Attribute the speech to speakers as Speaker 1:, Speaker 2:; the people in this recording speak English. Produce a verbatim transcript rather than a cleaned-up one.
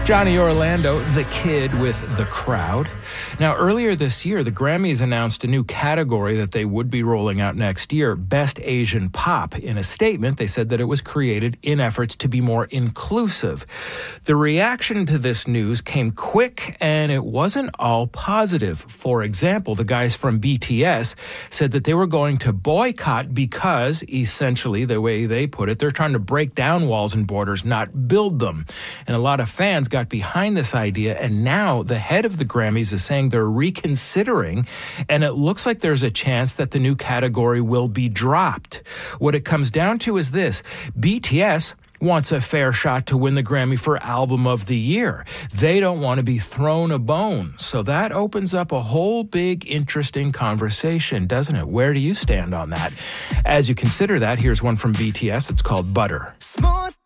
Speaker 1: Johnny Orlando, the kid with the crowd. Now, earlier this year, the Grammys announced a new category that they would be rolling out next year, Best Asian Pop. In a statement, they said that it was created in efforts to be more inclusive. The reaction to this news came quick, and it wasn't all positive. For example, the guys from B T S said that they were going to boycott because, essentially, the way they put it, they're trying to break down walls and borders, not build them. And a lot of fans got behind this idea, and now the head of the Grammys is saying they're reconsidering, and it looks like there's a chance that the new category will be dropped. What it comes down to is this: B T S wants a fair shot to win the Grammy for Album of the Year. They don't want to be thrown a bone. So that opens up a whole big, interesting conversation, doesn't it? Where do you stand on that? As you consider that, here's one from B T S. It's called Butter.
Speaker 2: Smooth